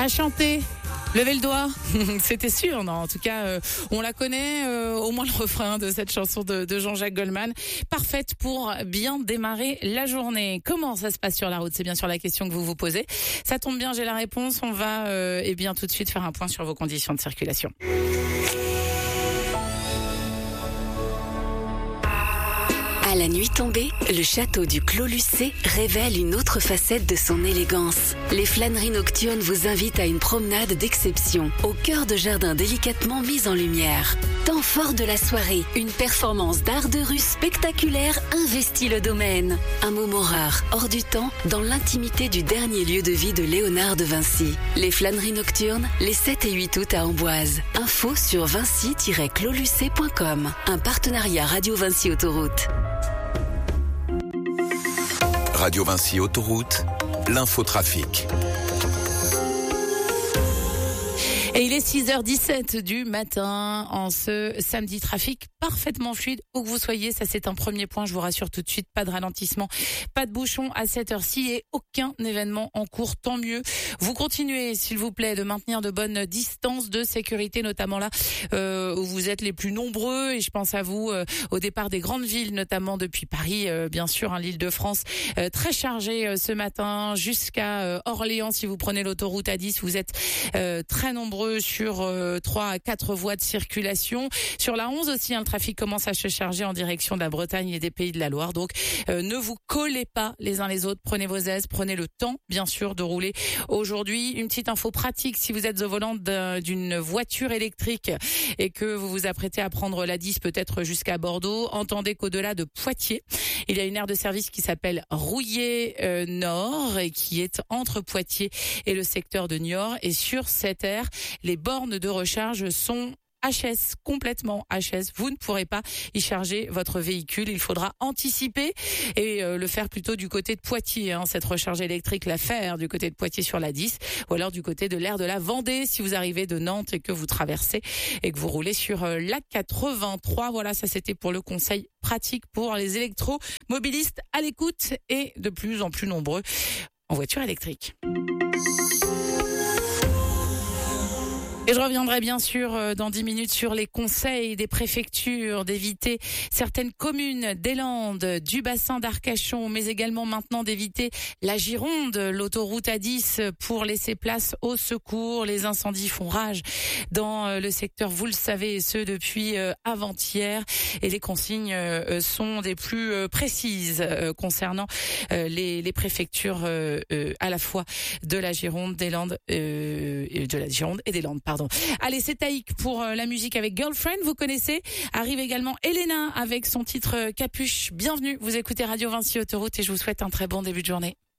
à chanter. Levez le doigt, c'était sûr, non? En tout cas, on la connaît, au moins le refrain de cette chanson de Jean-Jacques Goldman. Parfaite pour bien démarrer la journée. Comment ça se passe sur la route? C'est bien sûr la question que vous vous posez. Ça tombe bien, j'ai la réponse. On va tout de suite faire un point sur vos conditions de circulation. À la nuit tombée, le château du Clos Lucé révèle une autre facette de son élégance. Les flâneries nocturnes vous invitent à une promenade d'exception, au cœur de jardins délicatement mis en lumière. Temps fort de la soirée, une performance d'art de rue spectaculaire investit le domaine. Un moment rare, hors du temps, dans l'intimité du dernier lieu de vie de Léonard de Vinci. Les flâneries nocturnes, les 7 et 8 août à Amboise. Info sur vinci-closlucé.com. Un partenariat Radio Vinci Autoroute. Radio Vinci Autoroute, l'infotrafic. Et il est 6h17 du matin en ce samedi. Trafic parfaitement fluide où que vous soyez. Ça, c'est un premier point. Je vous rassure tout de suite. Pas de ralentissement, pas de bouchon à cette heure-ci et aucun événement en cours. Tant mieux. Vous continuez, s'il vous plaît, de maintenir de bonnes distances de sécurité, notamment là où vous êtes les plus nombreux. Et je pense à vous au départ des grandes villes, notamment depuis Paris, bien sûr, l'Île-de-France, très chargée ce matin jusqu'à Orléans. Si vous prenez l'autoroute A10, vous êtes très nombreux sur 3 à 4 voies de circulation. Sur la 11 aussi, le trafic commence à se charger en direction de la Bretagne et des Pays de la Loire. Donc, ne vous collez pas les uns les autres. Prenez vos aises, prenez le temps, bien sûr, de rouler. Aujourd'hui, une petite info pratique. Si vous êtes au volant d'une voiture électrique et que vous vous apprêtez à prendre la 10 peut-être jusqu'à Bordeaux, entendez qu'au-delà de Poitiers, il y a une aire de service qui s'appelle Rouillé Nord et qui est entre Poitiers et le secteur de Niort. Et sur cette aire, les bornes de recharge sont HS, complètement HS. Vous ne pourrez pas y charger votre véhicule. Il faudra anticiper et le faire plutôt du côté de Poitiers. Cette recharge électrique, la faire du côté de Poitiers sur la 10 ou alors du côté de l'aire de la Vendée si vous arrivez de Nantes et que vous traversez et que vous roulez sur la 83. Voilà, ça c'était pour le conseil pratique pour les électromobilistes à l'écoute et de plus en plus nombreux en voiture électrique. Et je reviendrai bien sûr dans 10 minutes sur les conseils des préfectures d'éviter certaines communes des Landes, du bassin d'Arcachon, mais également maintenant d'éviter la Gironde, l'autoroute A10 pour laisser place aux secours. Les incendies font rage dans le secteur, vous le savez, et ce depuis avant-hier. Et les consignes sont des plus précises concernant les préfectures à la fois de la Gironde, des Landes, de la Gironde et des Landes, pardon. Allez, c'est Taïk pour la musique avec Girlfriend, vous connaissez. Arrive également Elena avec son titre Capuche. Bienvenue, vous écoutez Radio Vinci Autoroute et je vous souhaite un très bon début de journée.